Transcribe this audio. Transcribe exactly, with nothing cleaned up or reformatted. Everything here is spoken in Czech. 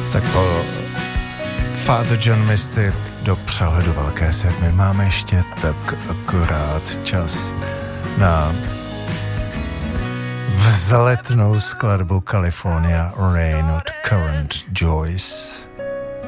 Tak po Father John Misty do přehledu Velké sedmi máme ještě tak akorát čas na vzletnou skladbu California Rain od Current Joyce.